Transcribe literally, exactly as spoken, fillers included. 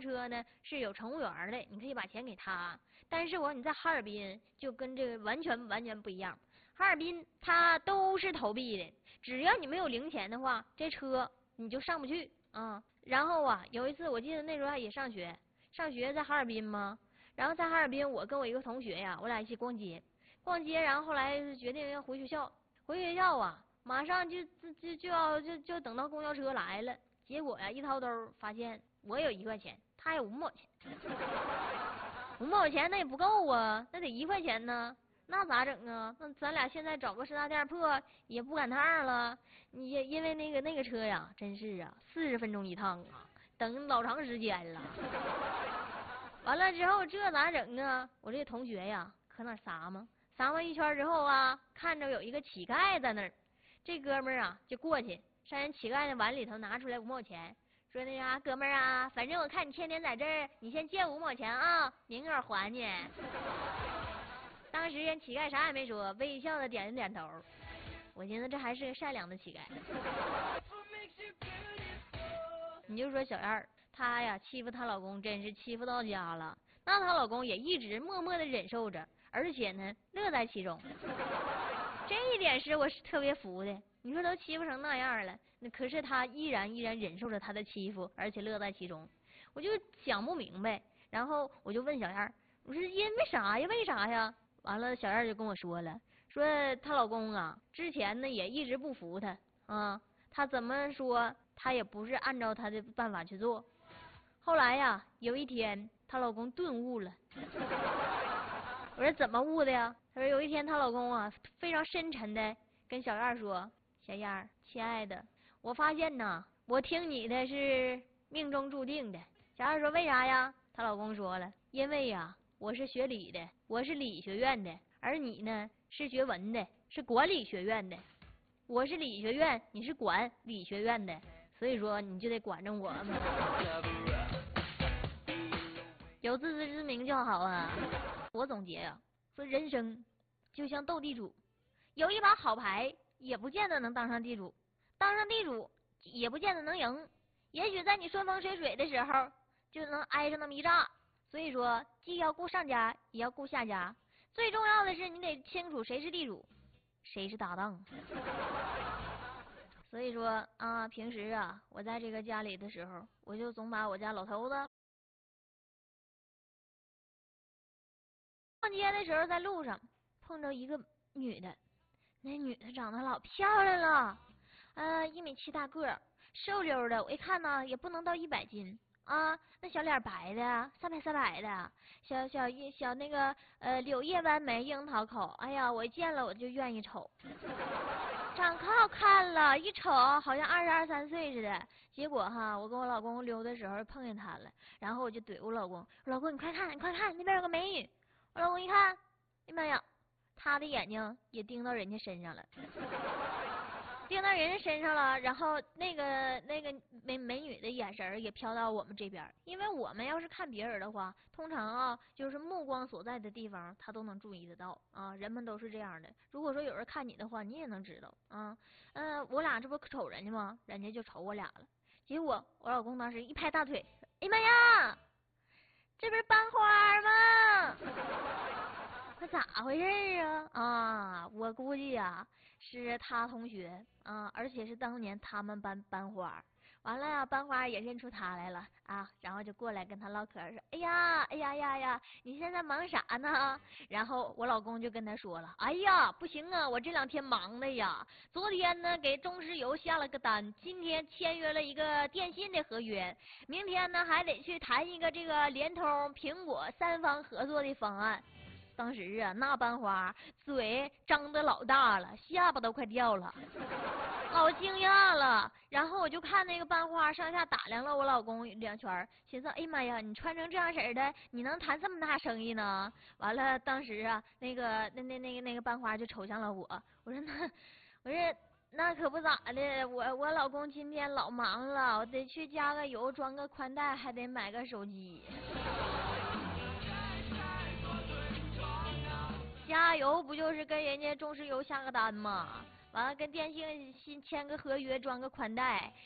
车呢是有乘务员的，你可以把钱给他。但是我你在哈尔滨就跟这个完全完全不一样，哈尔滨它都是投币的，只要你没有零钱的话，这车你就上不去啊。然后啊，有一次我记得那时候还也上学，上学在哈尔滨嘛，然后在哈尔滨我跟我一个同学呀，我俩一起逛街，逛街，然后后来决定要回学校，回学校啊，马上就就就就要就就等到公交车来了。结果呀，一掏兜发现我有一块钱，他有五毛钱，五毛钱那也不够啊，那得一块钱呢，那咋整啊？那咱俩现在找个四大店铺也不赶趟了。你因为那个那个车呀，真是啊，四十分钟一趟啊，等老长时间了。完了之后这咋整啊？我这同学呀，可哪撒嘛？撒完一圈之后啊，看着有一个乞丐在那儿，这哥们儿啊就过去。上人乞丐的碗里头拿出来五毛钱，说那啥哥们儿啊，反正我看你天天在这儿，你先借五毛钱啊，明儿还你。当时人乞丐啥也没说，微笑的点了点头。我寻思这还是个善良的乞丐。你就说小燕儿，她呀欺负她老公真是欺负到家了，那她老公也一直默默的忍受着，而且呢乐在其中。这一点是我是特别服的。你说都欺负成那样了，那可是他依然依然忍受着他的欺负，而且乐在其中。我就想不明白，然后我就问小燕，我说因为啥呀？为啥呀？完了，小燕就跟我说了，说她老公啊，之前呢也一直不服她啊，她怎么说，她也不是按照她的办法去做。后来呀，有一天她老公顿悟了。我说怎么悟的呀？她说有一天她老公啊，非常深沉的跟小燕说。小燕儿，亲爱的，我发现呐，我听你的是命中注定的。小燕说为啥呀？她老公说了，因为呀，我是学理的，我是理学院的，而你呢是学文的，是管理学院的。我是理学院，你是管理学院的，所以说你就得管着我。有自知之明就好啊。我总结呀、啊，说人生就像斗地主，有一把好牌。也不见得能当上地主，当上地主也不见得能赢，也许在你顺风顺水的时候就能挨上那么一炸。所以说既要顾上家也要顾下家，最重要的是你得清楚谁是地主谁是搭档。所以说啊，平时啊我在这个家里的时候，我就总把我家老头子逛街的时候在路上碰着一个女的，那女的长得老漂亮了，呃，一米七大个，瘦溜的，我一看呢也不能到一百斤啊，那小脸白的，三白三白的，小小小那个呃柳叶弯眉，樱桃口，哎呀，我一见了我就愿意瞅，长可好看了，一瞅好像二十二三岁似的。结果哈，我跟我老公溜的时候碰见她了，然后我就怼我老公，老公你快看，你快看，那边有个美女。我老公一看，哎呀妈呀！他的眼睛也盯到人家身上了，盯到人家身上了，然后那个那个美美女的眼神也飘到我们这边，因为我们要是看别人的话，通常啊就是目光所在的地方他都能注意得到啊，人们都是这样的。如果说有人看你的话，你也能知道啊。嗯、呃，我俩这不瞅人家吗？人家就瞅我俩了。结果我老公当时一拍大腿，哎呀妈呀，这不是班花吗？那咋回事啊？啊，我估计呀、啊、是他同学啊，而且是当年他们班班花。完了呀，班花也认出他来了啊，然后就过来跟他唠嗑说：“哎呀，哎呀呀呀，你现在忙啥呢？”然后我老公就跟他说了：“哎呀，不行啊，我这两天忙的呀。昨天呢给中石油下了个单，今天签约了一个电信的合约，明天呢还得去谈一个这个联通、苹果三方合作的方案。”当时啊，那班花嘴张得老大了，下巴都快掉了，老惊讶了。然后我就看那个班花上下打量了我老公两圈，寻思：哎呀妈呀，你穿成这样式的，你能谈这么大生意呢？完了，当时啊，那个那那那个那个班花就瞅向了我，我说那，我说那可不咋的，我我老公今天老忙了，我得去加个油，装个宽带，还得买个手机。加油不就是跟人家中石油下个单吗？完了跟电信新签个合约，装个宽带。